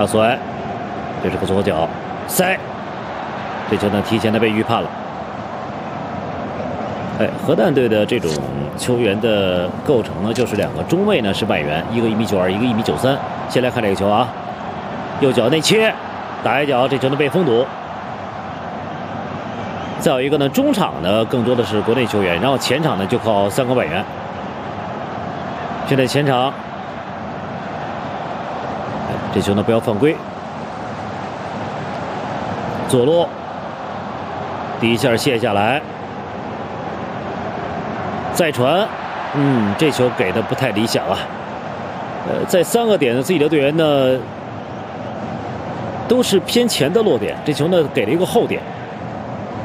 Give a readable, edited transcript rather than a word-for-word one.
阿索埃，这是个左脚塞，这球呢提前的被预判了。哎，核弹队的这种球员的构成呢，就是两个中卫呢是外援，一个1.92米，一个1.93米。先来看这个球啊，右脚内切，打一脚，这球呢被封堵。再有一个呢，中场呢更多的是国内球员，然后前场呢就靠3个外援。现在前场，这球呢不要犯规。左路，第一下卸下来，再传，这球给的不太理想啊。在3个点的自己的队员呢都是偏前的落点，这球呢给了一个后点。